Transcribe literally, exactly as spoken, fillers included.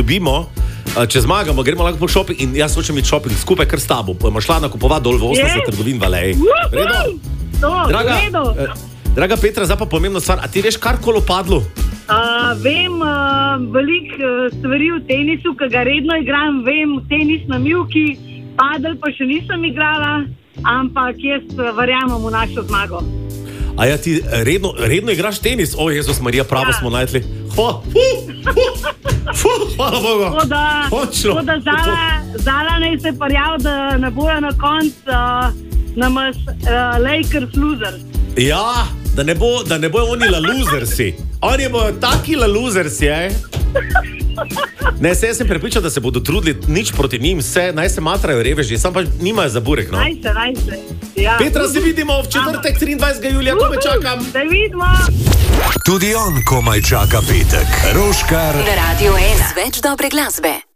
dobimo, če zmagamo, gremo lahko po šoping in jaz hočem iti šoping skupaj kar s tabo. Bomo šla nakupovati dol v osemdeset trgovin v Aleji. Draga, draga Petra, zdaj pa pomembna stvar. A ti veš karkoli o padlu? Uh, vem uh, veliko uh, stvari v tenisu, ki ga redno igram. Vem tenis na mivki, padel pa še nisem igrala, ampak jaz uh, verjamem v našo zmago. A ja, ti redno, redno igraš tenis? O, Jezus Marija, pravo ja. Smo najdli. Ho, fu, fu, fu, hvala Bogu. Tako da Zala, Zala naj se parjav, da ne bojo na koncu uh, namas uh, Lakers losers. Ja, da ne, bo, da ne bojo oni la losersi. Oni bojo taki la losersi, je? Ne, se jaz sem prepričal, da se bodo trudili nič proti njim, vse, naj se matrajo reveži, sam pa nimajo za burek, no? Naj se, naj se. Ja. Petra, se vidimo v četrtek, triindvajsetega julija, ko me čakam. Se vidimo. Tudi on komaj čaka petek. Roškar na Radio ena. Več dobre glasbe.